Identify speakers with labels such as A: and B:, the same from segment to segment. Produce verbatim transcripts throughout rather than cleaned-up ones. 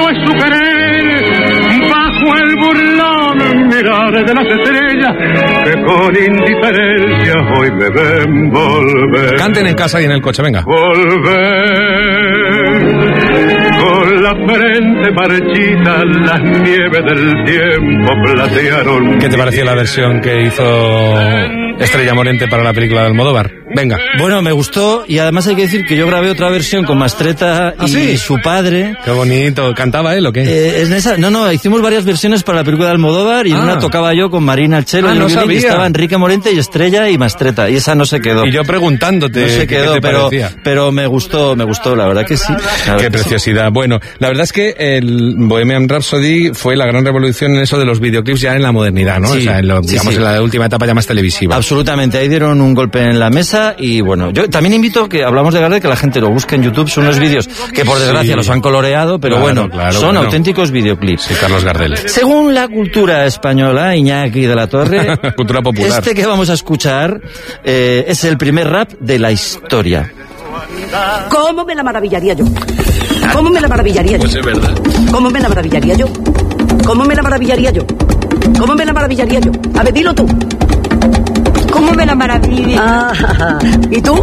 A: es su querer, bajo el burlón mirar de las estrellas que con indiferencia hoy me ven volver.
B: Canten en casa y en el coche, venga.
A: Volver con la frente marchita, las nieves del tiempo platearon.
B: ¿Qué te pareció la versión que hizo Estrella Morente para la película de Almodóvar? Venga.
C: Bueno, me gustó, y además hay que decir que yo grabé otra versión con Mastretta y ¿Ah, sí? su padre.
B: Qué bonito. ¿Cantaba él o qué?
C: Eh, en esa, no, no, hicimos varias versiones para la película de Almodóvar y ah. en una tocaba yo con Marina Alchelo.
B: Ah,
C: y
B: no sabía.
C: Y estaba Enrique Morente y Estrella y Mastretta, y esa no se quedó.
B: Y yo preguntándote
C: no se quedó,
B: qué te
C: pero,
B: parecía.
C: pero me gustó, me gustó, la verdad que sí.
B: Qué preciosidad. Sí. Bueno, la verdad es que el Bohemian Rhapsody fue la gran revolución en eso de los videoclips ya en la modernidad, ¿no? Sí, o sea, en lo, digamos, sí, sí. en la última etapa ya más televisiva.
C: Absolutamente, ahí dieron un golpe en la mesa y bueno, yo también invito, que hablamos de Gardel, que la gente lo busque en YouTube, son unos vídeos que por desgracia sí. los han coloreado, pero claro, bueno, claro, son bueno. auténticos videoclips.
B: Sí, Carlos Gardel.
C: Según la cultura española, Iñaki de la Torre,
B: cultura popular.
C: Este que vamos a escuchar eh, es el primer rap de la historia.
D: ¿Cómo me la maravillaría yo? ¿Cómo me la maravillaría yo?
B: Pues es verdad.
D: ¿Cómo me la maravillaría yo? ¿Cómo me la maravillaría yo? ¿Cómo me la maravillaría yo? A ver, dilo tú.
E: ¿Cómo me la maravillaría?
D: Ah, ¿y tú?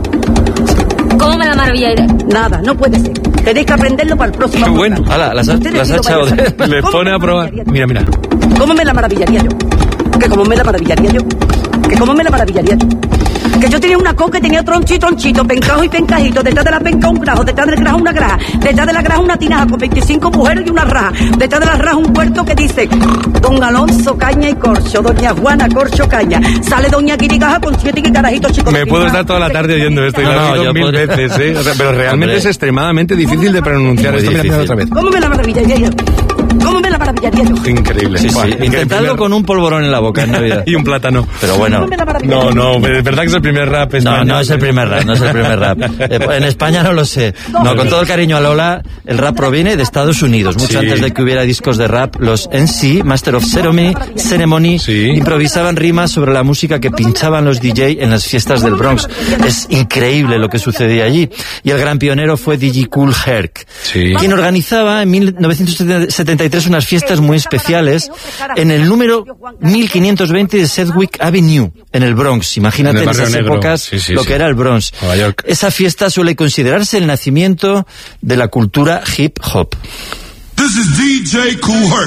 E: ¿Cómo me la maravillaría?
D: Nada, no puede ser. Tenéis que aprenderlo para el próximo.
B: Qué bueno.
C: Hala, las, las ha echado.
B: Le pone a probar. Mira, mira.
D: ¿Cómo me la maravillaría yo? ¿Que cómo me la maravillaría yo? ¿Que cómo me la maravillaría yo? Que yo tenía una coca que tenía tronchito, tronchito, pencajo y pencajito, detrás de la penca un grajo, detrás del grajo una graja, detrás de la graja una tinaja con veinticinco mujeres y una raja, detrás de la raja un puerto que dice Don Alonso Caña y Corcho, Doña Juana Corcho Caña, sale Doña Quirigaja con siete carajitos chicos.
B: Me puedo estar toda la tarde oyendo esto y no, lo he oído mil podré... veces, ¿eh? O sea, pero realmente Hombre. es extremadamente difícil de pronunciar esto. Mira, otra vez.
D: ¿Cómo me la maravillaría yo? ¿Cómo me la maravillaría yo?
B: Increíble.
C: Sí, sí. Intentadlo con un polvorón en la boca en Navidad.
B: Y un plátano.
C: Pero bueno.
B: No, no, es verdad que es el primer rap español.
C: No, no es el primer rap, no es el primer rap. En España no lo sé. No, con todo el cariño a Lola, el rap proviene de Estados Unidos. Mucho sí. antes de que hubiera discos de rap, los N C, Master of Ceremony, Ceremony sí. improvisaban rimas sobre la música que pinchaban los D J en las fiestas del Bronx. Es increíble lo que sucedía allí. Y el gran pionero fue D J Kool Herc, sí. quien organizaba en mil novecientos setenta y tres unas fiestas muy especiales en el número mil quinientos veinte de Sedgwick Avenue, en el Bronx. Imagínate en, en esas negro. épocas sí, sí, lo sí. que era el Bronx.
B: Nueva York.
C: Esa fiesta suele considerarse el nacimiento de la cultura hip hop.
F: This is D J Kool Herc.